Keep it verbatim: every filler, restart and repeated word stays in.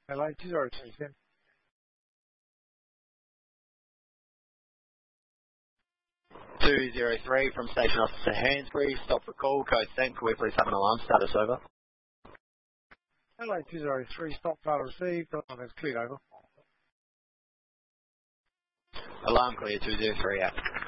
Hello, two zero three, Sim. two zero three from Station Officer Hansbury. Stop for call. Code Sync. Can we please have an alarm status over? Hello, two zero three, stop data received. Alarm is cleared over. Alarm clear two zero three out.